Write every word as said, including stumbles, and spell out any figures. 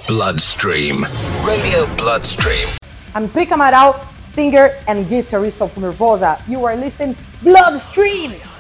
Bloodstream. Radio Bloodstream. I'm Pica Amaral, singer and guitarist of Nervosa. You are listening Bloodstream!